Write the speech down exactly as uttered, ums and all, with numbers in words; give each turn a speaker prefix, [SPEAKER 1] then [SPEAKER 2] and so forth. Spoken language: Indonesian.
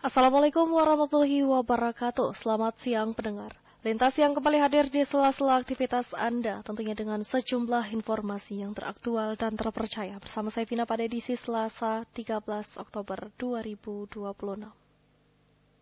[SPEAKER 1] Assalamualaikum warahmatullahi wabarakatuh. Selamat siang pendengar. Lintas yang kembali hadir di sela-sela aktivitas Anda, tentunya dengan sejumlah informasi yang teraktual dan terpercaya. Bersama saya Vina pada edisi Selasa tiga belas Oktober dua ribu dua puluh enam.